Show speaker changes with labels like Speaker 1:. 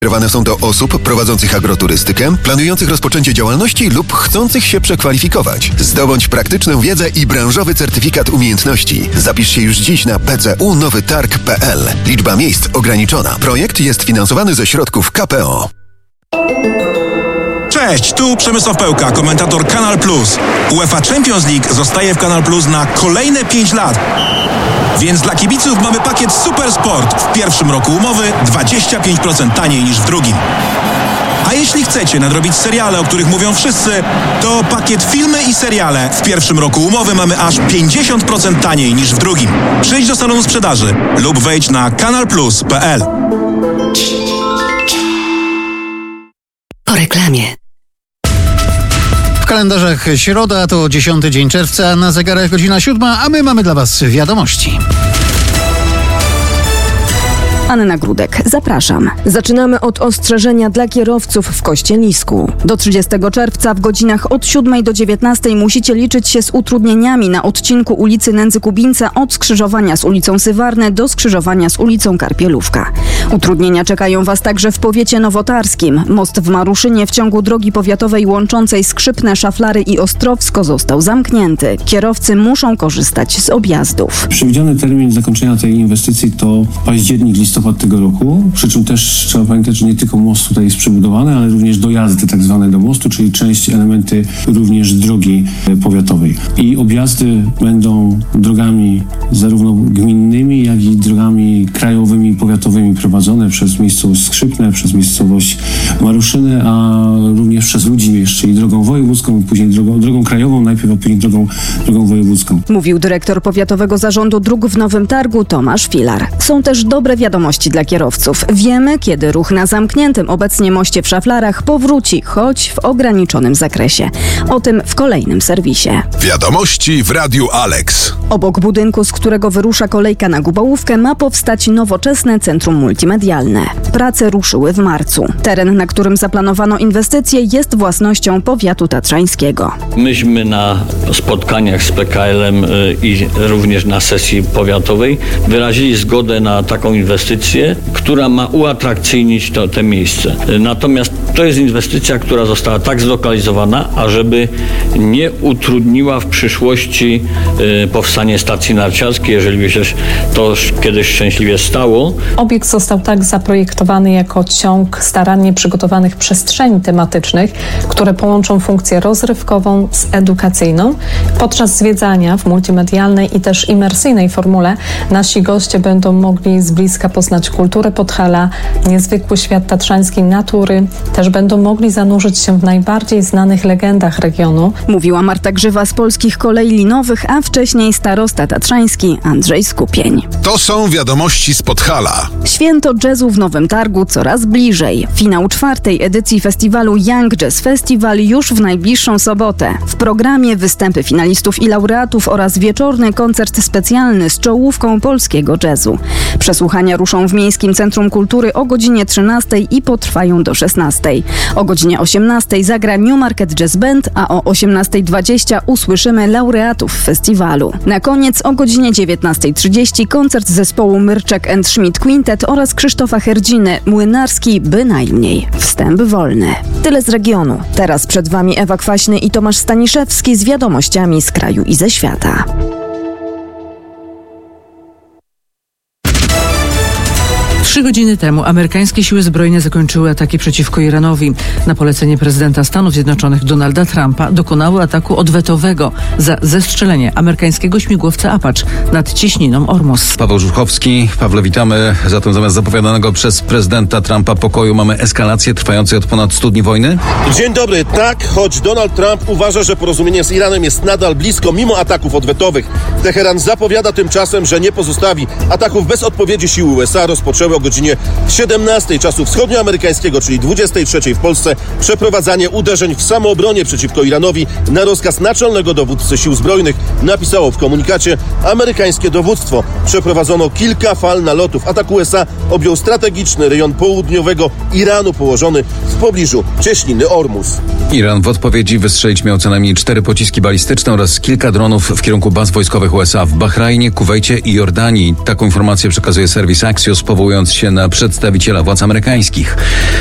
Speaker 1: Kierowane są do osób prowadzących agroturystykę, planujących rozpoczęcie działalności lub chcących się przekwalifikować. Zdobądź praktyczną wiedzę i branżowy certyfikat umiejętności. Zapisz się już dziś na pcunowytarg.pl. Liczba miejsc ograniczona. Projekt jest finansowany ze środków KPO.
Speaker 2: Cześć, tu Przemysław Pełka, komentator Kanal Plus. UEFA Champions League zostaje w Kanal Plus na kolejne 5 lat. Więc dla kibiców mamy pakiet Super Sport. W pierwszym roku umowy 25% taniej niż w drugim. A jeśli chcecie nadrobić seriale, o których mówią wszyscy, to pakiet filmy i seriale. W pierwszym roku umowy mamy aż 50% taniej niż w drugim. Przyjdź do salonu sprzedaży lub wejdź na kanalplus.pl.
Speaker 3: Po reklamie.
Speaker 4: W kalendarzach środa to 10 dzień czerwca, na zegarach godzina 7, a my mamy dla Was wiadomości.
Speaker 5: Anna Grudek, zapraszam. Zaczynamy od ostrzeżenia dla kierowców w Kościelisku. Do 30 czerwca w godzinach od 7 do 19 musicie liczyć się z utrudnieniami na odcinku ulicy Nędzy-Kubinca od skrzyżowania z ulicą Sywarny do skrzyżowania z ulicą Karpielówka. Utrudnienia czekają Was także w powiecie nowotarskim. Most w Maruszynie w ciągu drogi powiatowej łączącej Skrzypne, Szaflary i Ostrowsko został zamknięty. Kierowcy muszą korzystać z objazdów.
Speaker 6: Przewidziany termin zakończenia tej inwestycji to październik, listopad tego roku, przy czym też trzeba pamiętać, że nie tylko most tutaj jest przebudowany, ale również dojazdy tak zwane do mostu, czyli część elementy również drogi powiatowej. I objazdy będą drogami zarówno gminnymi, jak i drogami krajowymi, powiatowymi prowadzone przez miejscowość Skrzypne, przez miejscowość Maruszyny, a również przez ludzi jeszcze i drogą wojewódzką, później drogą krajową, najpierw, a później drogą wojewódzką.
Speaker 5: Mówił dyrektor Powiatowego Zarządu Dróg w Nowym Targu Tomasz Filar. Są też dobre wiadomości dla kierowców. Wiemy, kiedy ruch na zamkniętym obecnie moście w Szaflarach powróci, choć w ograniczonym zakresie. O tym w kolejnym serwisie.
Speaker 7: Wiadomości w Radiu Alex.
Speaker 5: Obok budynku, z którego wyrusza kolejka na Gubałówkę, ma powstać nowoczesne centrum multimedialne. Prace ruszyły w marcu. Teren, na którym zaplanowano inwestycje, jest własnością powiatu tatrzańskiego.
Speaker 8: Myśmy na spotkaniach z PKL-em i również na sesji powiatowej wyrazili zgodę na taką inwestycję, która ma uatrakcyjnić te miejsce. Natomiast to jest inwestycja, która została tak zlokalizowana, ażeby nie utrudniła w przyszłości powstanie stacji narciarskiej, jeżeli by się to kiedyś szczęśliwie stało.
Speaker 9: Obiekt został tak zaprojektowany jako ciąg starannie przygotowanych przestrzeni tematycznych, które połączą funkcję rozrywkową z edukacyjną. Podczas zwiedzania w multimedialnej i też imersyjnej formule nasi goście będą mogli z bliska poznać kulturę Podhala, niezwykły świat tatrzańskiej natury, też będą mogli zanurzyć się w najbardziej znanych legendach regionu.
Speaker 5: Mówiła Marta Grzywa z Polskich Kolei Linowych, a wcześniej starosta tatrzański Andrzej Skupień.
Speaker 7: To są wiadomości z Podhala.
Speaker 5: Święto jazzu w Nowym Targu coraz bliżej. Finał 4. edycji festiwalu Young Jazz Festival już w najbliższą sobotę. W programie występy finalistów i laureatów oraz wieczorny koncert specjalny z czołówką polskiego jazzu. Przesłuchania ruszą w Miejskim Centrum Kultury o godzinie 13 i potrwają do 16. O godzinie 18 zagra Newmarket Jazz Band, a o 18:20 usłyszymy laureatów festiwalu. Na koniec o godzinie 19:30 koncert zespołu Myrczek & Schmidt Quintet oraz Krzysztofa Herdziny, Młynarski bynajmniej. Wstęp wolny. Tyle z regionu. Teraz przed Wami Ewa Kwaśny i Tomasz Staniszewski z wiadomościami z kraju i ze świata.
Speaker 10: 3 godziny temu amerykańskie siły zbrojne zakończyły ataki przeciwko Iranowi. Na polecenie prezydenta Stanów Zjednoczonych Donalda Trumpa dokonały ataku odwetowego za zestrzelenie amerykańskiego śmigłowca Apache nad cieśniną Ormus.
Speaker 11: Paweł Żuchowski. Pawle, witamy. Zatem zamiast zapowiadanego przez prezydenta Trumpa pokoju mamy eskalację trwającej od ponad 100 dni wojny?
Speaker 12: Dzień dobry. Tak, choć Donald Trump uważa, że porozumienie z Iranem jest nadal blisko mimo ataków odwetowych. Teheran zapowiada tymczasem, że nie pozostawi. Ataków bez odpowiedzi siły USA rozpoczęły o godzinie 17 czasu wschodnioamerykańskiego, czyli 23 w Polsce, przeprowadzanie uderzeń w samoobronie przeciwko Iranowi na rozkaz naczelnego dowódcy sił zbrojnych, napisało w komunikacie amerykańskie dowództwo. Przeprowadzono kilka fal nalotów. Atak USA objął strategiczny rejon południowego Iranu położony w pobliżu cieśniny Ormus.
Speaker 11: Iran w odpowiedzi wystrzelić miał co najmniej 4 pociski balistyczne oraz kilka dronów w kierunku baz wojskowych USA w Bahrajnie, Kuwejcie i Jordanii. Taką informację przekazuje serwis Axios, powołując się na przedstawiciela władz amerykańskich.